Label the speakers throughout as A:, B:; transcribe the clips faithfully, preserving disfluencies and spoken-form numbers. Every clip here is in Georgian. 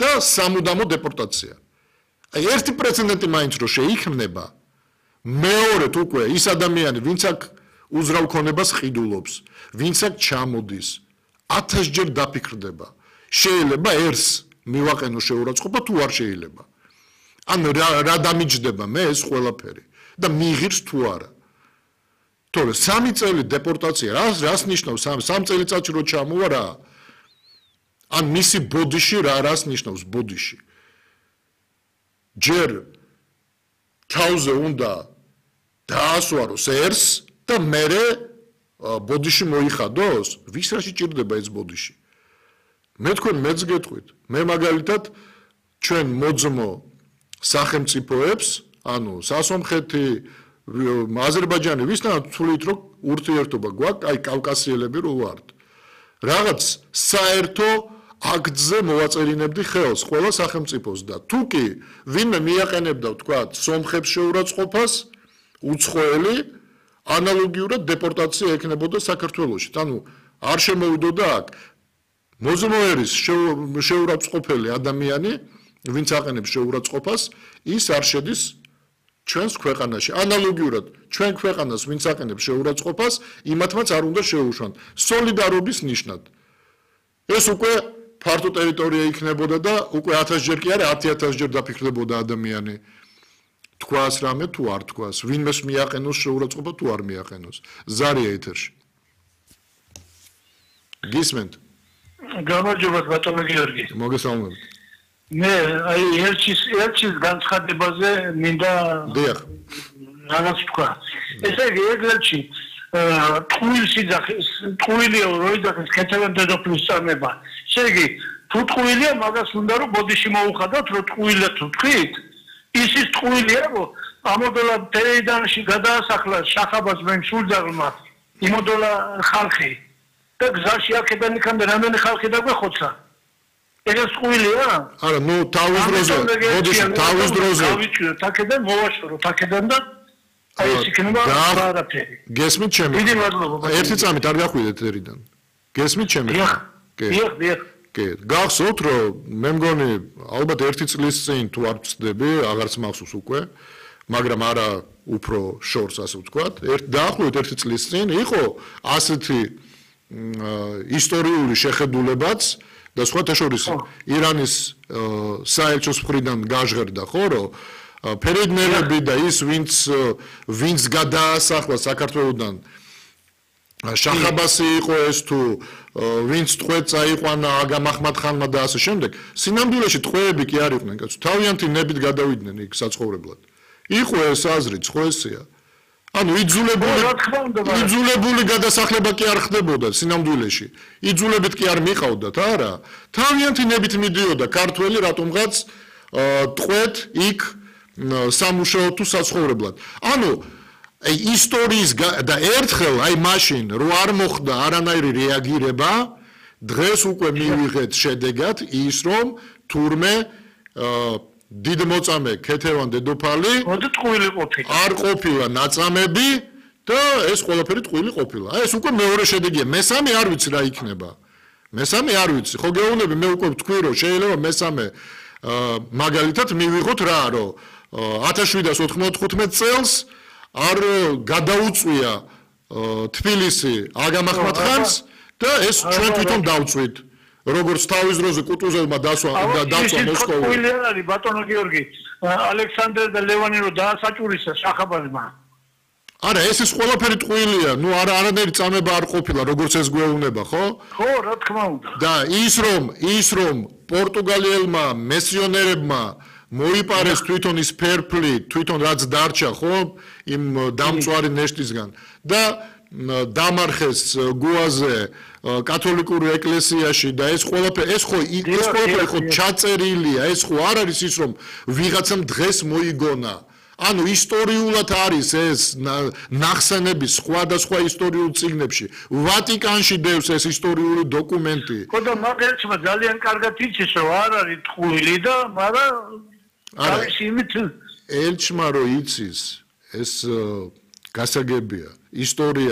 A: და სამუდამო დეპორტაცია. აი ერთი პრეცედენტი მაინც რო შეიქმნება, მეორედ უკვე ის ადამიანი, ვინც აქ უზრავ ქონებას ყიდულობს, ვინც აქ ჩამოდის, ათასჯერ დაფიქრდება. შეიძლება ერთს მივაყენო შეურაცხყოფა თუ არ შეიძლება. ანუ რა დამიჯდება მე ეს ყველაფერი და მიიღირს თუ არა. თორე სამი წელი დეპორტაცია, რას რას ნიშნავს სამ წელიწადში რო ჩამოვა რა? ან მისი ბოდიში რა რას ნიშნავს ბოდიში? ჯერ თავზე უნდა დაასვაროს ერს და მერე ბოდიში მოიხადოს? ვის რაში ჭირდება ეს ბოდიში? მე თქვენ მეც გეტყვით, მე მაგალითად ჩვენ მოძმო სახელმწიფოებს, ანუ სასომხეთი, აზერბაიჯანი ვისთანაც თulit რომ ურთიერთობა გვაქვს, აი კავკასიელები რო ვართ. რაღაც საერთო აქტზე მოვაწერინებდი ხელს ყველა სახელმწიფოს და თუ კი ვინმე მიაყენებდა ვთქვათ სომხებს შეურაცხყოფას, უცხოელი ანალოგიურად დეპორტაცია ექნებოდა საქართველოში. ანუ არ შემოვიდოდა აქ მოზმოერის შეურაცხყოფელი ადამიანი, ვინც აყენებს შეურაცხყოფას, ის არ შედის ჩვენს ქვეყანაში. ანალოგიურად ჩვენ ქვეყანას ვინც აყენებს შეურაცხყოფას, იმათმაც არ უნდა შეუშვან სოლიდარობის ნიშნად. ეს უკვე ფართო ტერიტორია იქნებოდა და უკვე ათასჯერ კი არა, ათი ათასჯერ დაფიქრდებოდა ადამიანი. თქვას რამე თუ არ თქვას, ვინმეს მიაყენოს შეურაცხყოფა თუ არ მიაყენოს. ზარია ეთერში. გისმენთ?
B: გამარჯობათ ბატონო გიორგი.
A: მოგესალმებით.
B: მე აი ერჩის ერჩის განცხადებაზე მინდა
A: დიახ.
B: რაღაც თქვა. ესე იგი ეგრეთში ტყუილში ტყუილია როიდახის ქეთევან დედოფლის წამება. ესე იგი თუ ტყუილია მაგას უნდა რომ ბოდიში მოუხადოთ რომ ტყუილია თუ თქვით ის ის ტყუილია რომ ამოდოლა თეიდანში გადაასახლა შახაბას მენ სულძაღლმა იმოდოლა ხალხი და გზაში აქედან იქამდე რამდენი ხალხი დაგვეხოცა ეს ტყუილია? არა, ნუ თავის დროზე, ბოდიში თავის დროზე. გავიჭიროთ აქედან, მოვაშოროთ აქედან და აი ეს იქნება არაფერი. გესმით ჩემი? დიდი მადლობა. ერთი წამით არ გახვიდეთ ერიდან. გესმით ჩემი? დიახ. დიახ, დიახ. კი, გახსოვთ რომ მე მგონი ალბათ ერთი წლის წინ თუ არ ვწდები, აღარც მახსოვს უკვე, მაგრამ არა უფრო შორს ასე ვთქვათ, ერთ დაახლოებით ერთი წლის წინ იყო ასეთი ისტორიული შეხედულებაც და სხვათა შორის ირანის საელჩოს მხრიდან გაჟღერდა ხო რომ ფერედნერები და ის ვინც ვინც გადაასახლა საქართველოსდან შახაბასი იყო ეს თუ ვინც ტყვე წაიყვანა აგამ აჰმად-ხანმა და ასე შემდეგ სინამდვილეში ტყვეები კი არ იყვნენ კაცო თავიანთი ნებით გადავიდნენ იქ საცხოვრებლად იყო ეს აზრიც ხო ესეა ანუ იძულებული იძულებული გადასახლება კი არ ხდებოდა სინამდვილეში იძულებით კი არ მიყავდათ არა თავიანთი ნებით მიდიოდა ქართველი რატომღაც ტყვეთ იქ სამუშაო თუ საცხოვრებლად ანუ აი ისტორიის და ერთხელ აი მაშინ რო არ მოხდა არანაირი რეაგირება დღეს უკვე მივიღეთ შედეგად ის რომ თურმე დიდმოწამე ქეთევან დედოფალი ტყუილი ყოფილა არ ყოფილა ნაწამები და ეს ყველაფერი ტყუილი ყოფილა აი ეს უკვე მეორე შედეგია მესამე არ ვიცი რა იქნება მესამე არ ვიცი ხო გეუბნები მე უკვე ვთქვი რომ შეიძლება მესამე მაგალითად მივიღოთ რა რომ ათას შვიდას ოთხმოცდათხუთმეტ წელს არ გადაუწვია თბილისი აგამ აჰმად-ხანს და ეს ჩვენ თვითონ დავწვით როგორც თავის დროზე კუტუზოვმა დასვა და დაწვა მოსკოვი. ტყუილი არ არის ბატონო გიორგი. ალექსანდრე და ლევანი რო დაასაჭურისა შახაბაზმა. არა, ეს ის ყველაფერი ტყუილია. ნუ არა არანაირი წამება არ ყოფილა, როგორც ეს გვეუბნება, ხო? ხო, რა თქმა უნდა. და ის რომ ის რომ პორტუგალიელმა მესიონერებმა მოიპარეს თვითონ ის ფერფლი, თვითონ რაც დარჩა, ხო? იმ დამწვარი ნეშტისგან და დამარხეს გუაზე კათოლიკური ეკლესიაში და ეს ყველაფერი ეს ხო ეს ყველაფერი ხო ჩაწერილია ეს ხო არ არის ის რომ ვიღაცამ დღეს მოიგონა ანუ ისტორიულად არის ეს ნახსენები სხვადასხვა ისტორიულ წიგნებში ვატიკანში დევს ეს ისტორიული დოკუმენტი ხო და მაგერჩმა ძალიან კარგად იცის რომ არ არის ტყუილი და მაგრამ არის იმით ელჩმა რო იცის ეს გასაგებია ისტორია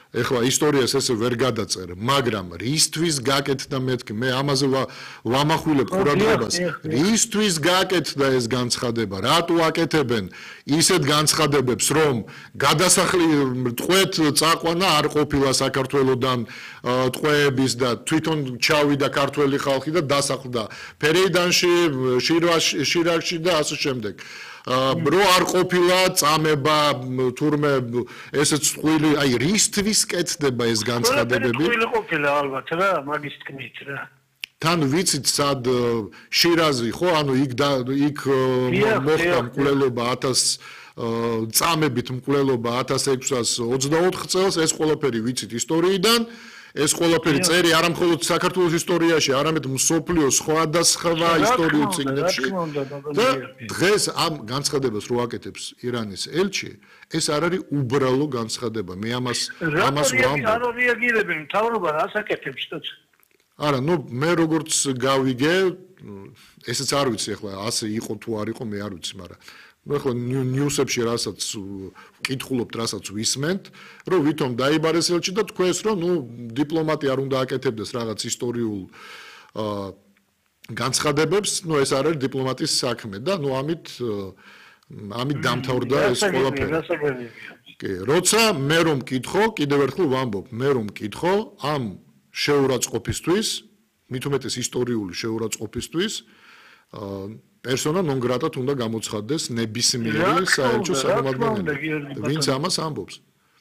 B: ეხლა ისტორიას ესე ვერ გადაწერ, მაგრამ რისთვის გაკეთდა მეთქი, მე ამაზე ვამახვილებ ყურადღებას. რისთვის გაკეთდა ეს განცხადება? რატო აკეთებენ ისეთ განცხადებებს, რომ გადასახლი ტყვეთ წაყვანა არ ყოფილა საქართველოსდან ტყვეების და თვითონ ჩავიდა ქართველი ხალხი და დასახლდა ფერეიდანში, შირაქში და ასე შემდეგ. რო არ ყოფილა წამება თურმე ესეც ტყვილი, აი რისთვის კეთდება ეს განცხადებები?
C: ტყვილი ყოფილა ალბათ რა, მაგის თქმით რა.
B: თან ვიცით სად შირაზი ხო, ანუ იქ იქ მოხდა მკვლელობა ათას წამებით მკვლელობა ათას ექვსას ოცდაოთხ წელს, ეს ყველაფერი ვიცით ისტორიიდან. ეს ყველაფერი წერი არა მხოლოდ საქართველოს ისტორიაში, არამედ მსოფლიოს სხვადასხვა ისტორიულ წიგნებში. და დღეს ამ განცხადებას რო აკეთებს ირანის ელჩი, ეს არ არის უბრალო განცხადება. მე ამას ამას ვამბობ.
C: არ რეაგირებენ, მთავრობა რას აკეთებს თქო?
B: არა, ნუ მე როგორც გავიგე, ესეც არ ვიცი ახლა ასე იყო თუ არ იყო, მე არ ვიცი, მაგრამ ნუ ახლა ნიუსებში რასაც ვკითხულობთ, რასაც ვისმენთ, რომ ვითომ დაიბარეს ელჩი და თქვენს, რომ ნუ დიპლომატი არ უნდა აკეთებდეს რაღაც ისტორიულ განცხადებებს, ნუ ეს არ არის დიპლომატის საქმე და ნუ ამით ამით დამთავრდა ეს ყველაფერი. კი, როცა მე რომ მკითხო, კიდევ ერთხელ ვამბობ, მე რომ მკითხო ამ შეურაცხყოფისთვის, მით უმეტეს ისტორიული შეურაცხყოფისთვის, პერსონა ნონ გრატად უნდა გამოცხადდეს ნებისმიერი საელჩო წარმომადგენელი, ვინც ამას ამბობს.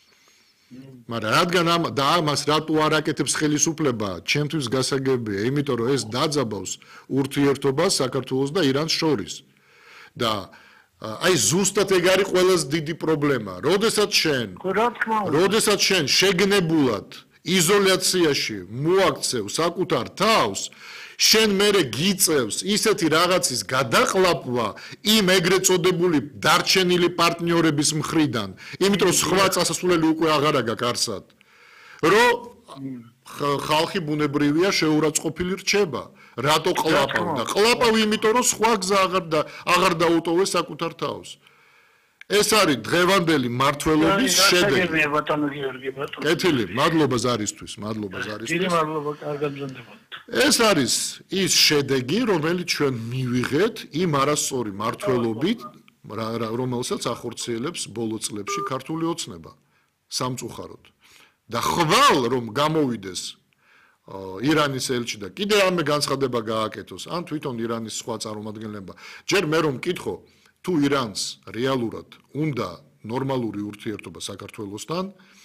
B: მაგრამ რადგან ამ და ამას რატო არ აკეთებს ხელისუფლება, ჩემთვის გასაგებია, იმიტომ რომ ეს დაძაბავს ურთიერთობას საქართველოს და ირანს შორის. და აი ზუსტად ეგ არის ყველაზე დიდი პრობლემა. როდესაც შენ, როდესაც შენ შეგნებულად იზოლაციაში მოაქცევ საკუთარ თავს, შენ მერე გიწევს ისეთი რაღაცის გადაყლაპვა იმ ეგრეთ წოდებული დარჩენილი პარტნიორების მხრიდან, იმიტომ რომ სხვა წასასვლელი უკვე აღარ აქვს არსად, რომ ხალხი ბუნებრივია შეურაცხყოფილი რჩება. რატო ყლაპავ და ყლაპავ იმიტომ რომ სხვა გზა აღარ და აღარ დაუტოვეს საკუთარ თავს. ეს არის დღევანდელი მართლობის შედეგი. კეთილი, მადლობა ზარისთვის, მადლობა ზარისთვის.
C: დიდი მადლობა, კარგად ბრძანდებოდეთ.
B: ეს არის ის შედეგი, რომელიც ჩვენ მივიღეთ იმ არასწორი მართლობით, რომელსაც ახორციელებს ბოლო წლებში ქართული ოცნება სამწუხაროდ. და ხვალ რომ გამოვიდეს ირანის ელჩი და კიდე რამე განცხადება გააკეთოს, ან თვითონ ირანის სხვა წარმომადგენლება, ჯერ მე რომ მკითხო, თუ ირანს რეალურად უნდა ნორმალური ურთიერთობა საქართველოსთან,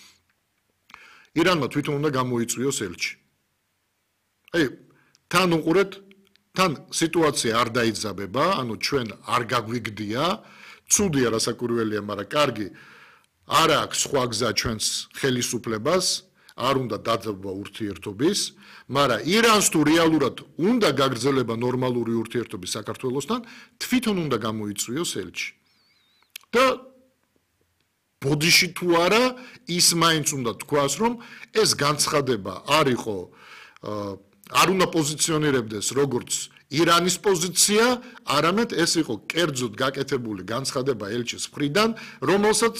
B: ირანმა თვითონ უნდა გამოიწვიოს ელჩი. აი, თან უყურეთ, თან სიტუაცია არ დაიძაბება, ანუ ჩვენ არ გაგვიგდია, ცუდია რასაკვირველია, მაგრამ კარგი, არ აქვს სხვა გზა ჩვენს ხელისუფლებას, არ უნდა დაძაბვა ურთიერთობის, მაგრამ ირანს თუ რეალურად უნდა გაგრძელება ნორმალური ურთიერთობის საქართველოსთან, თვითონ უნდა გამოიწვიოს ელჩი. და ბოდიში თუ არა, ის მაინც უნდა თქვას, რომ ეს განცხადება არ იყო, არ უნდა პოზიციონირებდეს როგორც ირანის პოზიცია, არამედ ეს იყო კერძოდ გაკეთებული განცხადება ელჩის მხრიდან, რომელსაც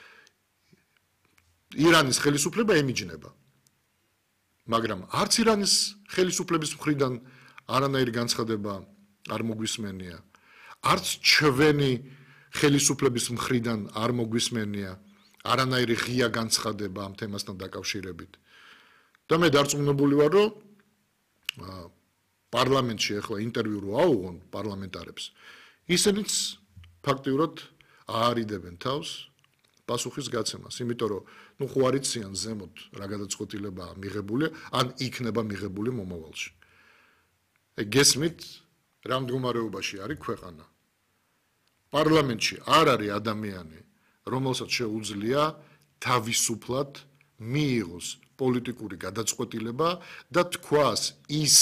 B: ირანის ხელისუფლება ემიჯნება. მაგრამ არც ირანის ხელისუფლების მხრიდან არანაირი განცხადება არ მოგვისმენია. არც ჩვენი ხელისუფლების მხრიდან არ მოგვისმენია არანაირი ღია განცხადება ამ თემასთან დაკავშირებით. და მე დარწმუნებული ვარ, რომ პარლამენტში ახლა ინტერვიუ რო აუღონ პარლამენტარებს, ისინიც ფაქტიურად აარიდებენ თავს პასუხის გაცემას, იმიტომ რომ ნუ ხო არიციან ზემოთ რა გადაწყვეტილებაა მიღებული, ან იქნება მიღებული მომავალში. გესმით, რა მდგომარეობაში არის ქვეყანა. პარლამენტში არ არის ადამიანი, რომელსაც შეუძლია თავისუფლად მიიღოს პოლიტიკური გადაწყვეტილება და თქვას ის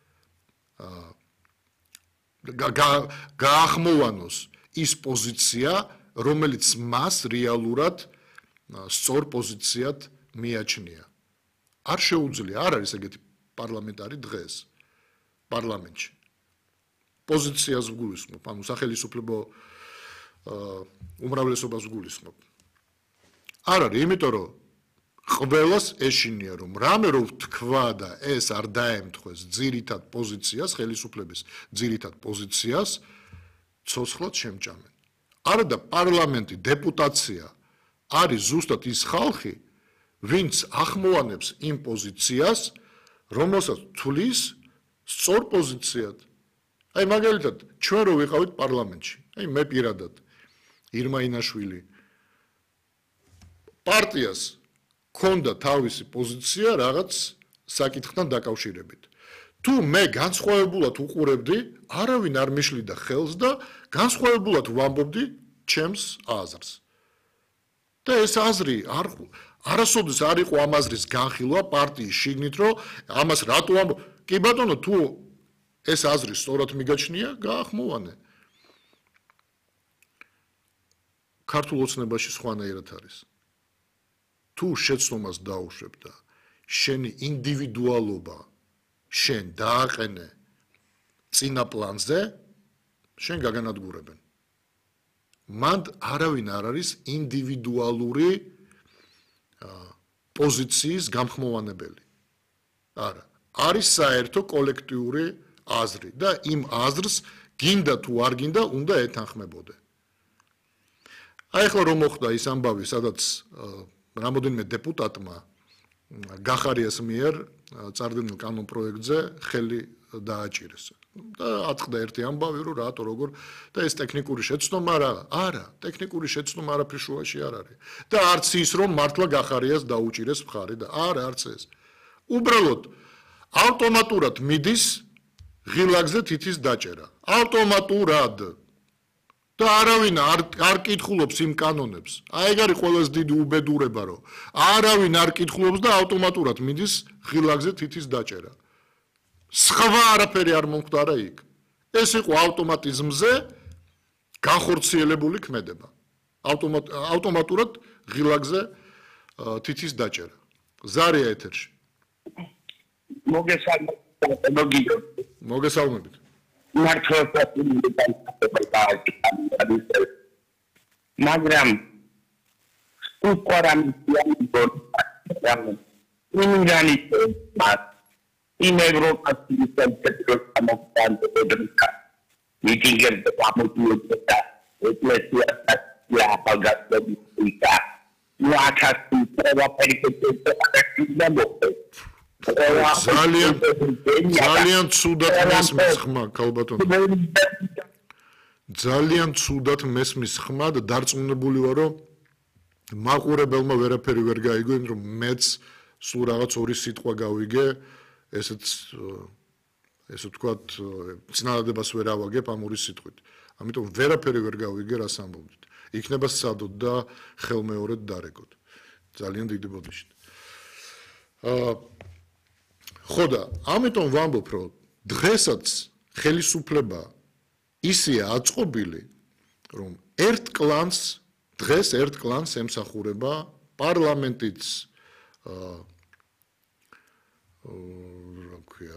B: გაახმოვანოს ის პოზიცია, რომელიც მას რეალურად სწორ პოზიციად მიაჩნია. არ შეუძლია, არ არის ეგეთი პარლამენტარი დღეს პარლამენტში. პოზიციას ვგულისხმობ, ანუ სახელისუფლებო უმრავლესობას ვგულისხმობ. არ არის, იმიტომ რომ
A: ყველას ეშინია რომ რამე რო თქვა და ეს არ დაემთხვეს ძირითად პოზიციას, ხელისუფლების ძირითად პოზიციას, ცოცხლად შემჭამენ. არა და პარლამენტი, დეპუტაცია არის ზუსტად ის ხალხი, ვინც ახმოვანებს იმ პოზიციას, რომელსაც თulis სწორ პოზიციად. აი მაგალითად, ჩვენ რო ვიყავით პარლამენტში, აი მე პირადად, ირმა ინაშვილი პარტიას ქონდა თავისი პოზიცია რაღაც საკითხთან დაკავშირებით. თუ მე განსხვავებულად უყურებდი, არავინ არ მიშლიდა ხელს და განსხვავებულად ვამბობდი ჩემს აზრს. და ეს აზრი არ არასოდეს არ იყო ამ აზრის განხილვა პარტიის შიგნით, რომ ამას რატო ამბობ? კი ბატონო, თუ ეს აზრი სწორად მიგაჩნია, გაახმოვანე. ქართულ ოცნებაში სხვანაირად არის. თუ შეცდომას დაუშვებ და შენი ინდივიდუალობა შენ დააყენე წინა პლანზე, შენ გაგანადგურებენ. მანდ არავინ არ არის ინდივიდუალური პოზიციის გამხმოვანებელი. არა, არის საერთო კოლექტიური აზრი და იმ აზრს გინდა თუ არ გინდა უნდა ეთანხმებოდე. აი ახლა რომ მოხდა ის ამბავი, სადაც რამოდენიმე დეპუტატმა გახარიას მიერ წარდგენილ კანონ პროექტზე ხელი დააჭირეს. და ატყდა ერთი ამბავი, რომ რატო როგორ და ეს ტექნიკური შეცდომა რა? არა, ტექნიკური შეცდომა არაფრის შუაში არ არის. და არც ის რომ მართლა გახარიას დაუჭირეს მხარი და არა, არც ეს. უბრალოდ ავტომატურად მიდის ღილაკზე თითის დაჭერა. ავტომატურად. და არავინ არ არ კითხულობს იმ კანონებს. აი ეგ არის ყველაზე დიდი უბედურება, რომ არავინ არ კითხულობს და ავტომატურად მიდის ღილაკზე თითის დაჭერა. სხვა არაფერი არ მომხდარა იქ. ეს იყო ავტომატიზმზე განხორციელებული ქმედება. ავტომატ ავტომატურად ღილაკზე თითის დაჭერა. ზარია ეთერში.
D: მოგესალმებით.
A: მოგესალმებით.
D: მაგრამ უკორამ იმგანი მას იმ ევროპაში ცენტრალურ სამოქალაქო მიტინგებზე გამოდიოდა ეკლესიასთან აფალგასტობისა ნუათასი პროვაპერიკეთებს
A: ძალიან ძალიან ცუდად მესმის ხმა ქალბატონო ძალიან ცუდად მესმის ხმა და დარწმუნებული ვარ რომ მაყურებელმა ვერაფერი ვერ გაიგო იმ რომ მეც სულ რაღაც ორი სიტყვა გავიგე ესეც ესე ვთქვათ წინადადებას ვერ ავაგებ ამ ორი სიტყვით ამიტომ ვერაფერი ვერ გავიგე რას ამბობთ იქნება სადოდ და ხელმეორედ დარეგოთ ძალიან დიდი ბოდიშით აა ხო და ამიტომ ვამბობ რომ დღესაც ხელისუფლება ისეა აწყობილი რომ ერთ კლანს დღეს ერთ კლანს ემსახურება პარლამენტიც აა რა ქვია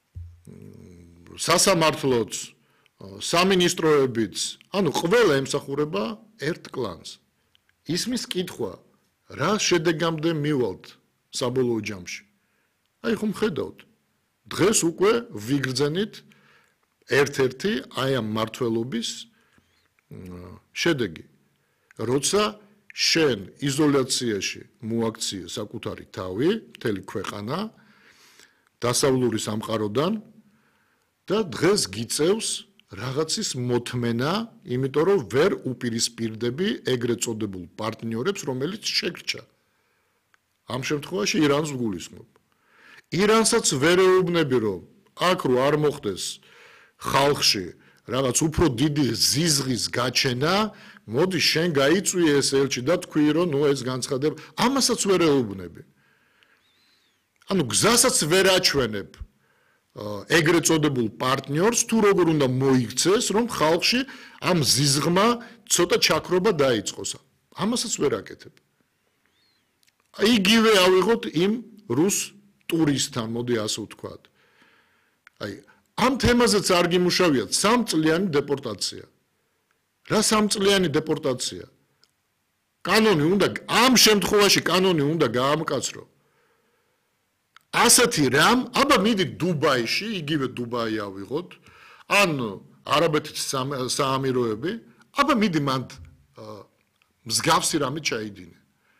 A: სასამართლოც სამინისტროებიც ანუ ყველა ემსახურება ერთ კლანს ისმის კითხვა რა შედეგამდე მივალთ საბოლოო ჯამში აი ხომ ხედავთ დღეს უკვე ვიგრძენით ერთ-ერთი აი ამ მართლობის შედეგი როცა შენ იზოლაციაში მოაქციე საკუთარი თავი მთელი ქვეყანა დასავლური სამყაროდან და დღეს გიწევს რაღაცის მოთმენა იმიტომ რომ ვერ უპირისპირდები ეგრეთ წოდებულ პარტნიორებს რომელიც შეგრჩა ამ შემთხვევაში ირანს ვგულისხმობ ირანსაც ვერ ეუბნები რომ აქ რო არ მოხდეს ხალხში რაღაც უფრო დიდი ზიზღის გაჩენა მოდი შენ გაიწვიე ეს ელჩი და თქვი რომ ნუ ეს განცხადება ამასაც ვერ ეუბნები ანუ გზასაც ვერ აჩვენებ ეგრეთ წოდებულ პარტნიორს თუ როგორ უნდა მოიქცეს რომ ხალხში ამ ზიზღმა ცოტა ჩაქრობა დაიწყოს ამასაც ვერ აკეთებ იგივე ავიღოთ იმ რუს ტურისტთან მოდი ასე ვთქვათ აი ამ თემაზეც არ გიმუშავიათ სამწლიანი დეპორტაცია რა სამწლიანი დეპორტაცია
B: კანონი უნდა ამ შემთხვევაში კანონი უნდა გაამკაცრო. ასეთი რამ, აბა მიდით დუბაიში, იგივე დუბაი ავიღოთ, ან არაბეთის საამიროები, აბა მიდი მანდ მსგავსი რამე ჩაიდინე.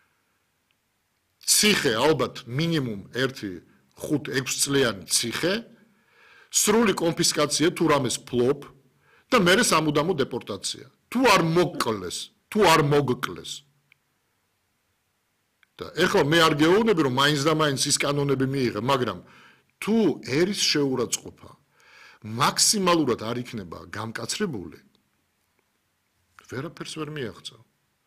B: ციხე ალბათ მინიმუმ ერთი ხუთ ექვსი წლიანი ციხე, სრული კონფისკაცია თუ რამეს ფლობ და მერე სამუდამო დეპორტაცია. თუ არ მოკლეს, თუ არ მოგკლეს. და ეხლა მე არ გეუბნები რომ მაინც და მაინც ის კანონები მიიღე, მაგრამ თუ ერის შეურაცხყოფა მაქსიმალურად არ იქნება გამკაცრებული, ვერაფერს ვერ მიაღწევ.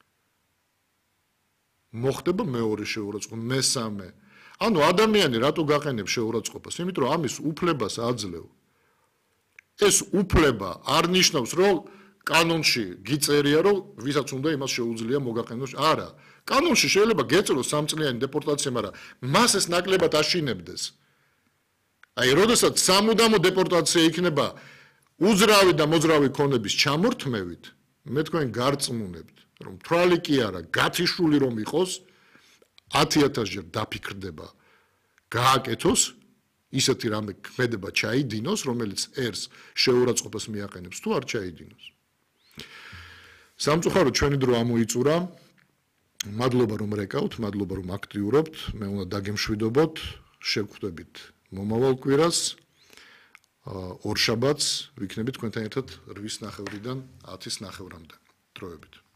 B: მოხდება მეორე შეურაცხყოფა, მესამე. ანუ ადამიანი რატო გაყენებს შეურაცხყოფას? იმიტომ რომ ამის უფლებას აძლევ. ეს უფლება არ ნიშნავს რომ კანონში გიწერია რომ ვისაც უნდა იმას შეუძლია მოგაყენოს. არა. კანონში შეიძლება გეწეროს სამწლიანი დეპორტაცია, მაგრამ მას ეს ნაკლებად აშინებდეს. აი, როდესაც სამუდამო დეპორტაცია იქნება უძრავი და მოძრავი ქონების ჩამორთმევით, მე თქვენ გარწმუნებთ, რომ თვალი კი არა, გათიშული რომ იყოს, ათი ათას ჯერ დაფიქრდება, გააკეთოს, ისეთი რამე ქმედება ჩაიდინოს, რომელიც ერს შეურაცხყოფას მიაყენებს, თუ არ ჩაიდინოს. სამწუხაროდ ჩვენი დრო ამოიწურა. მადლობა რომ რეკავთ, მადლობა რომ აქტიურობთ, მე უნდა დაგემშვიდობოთ, შევხვდებით მომავალ კვირას, ორშაბათს ვიქნებით თქვენთან ერთად რვის ნახევრიდან ათის ნახევრამდე დროებით.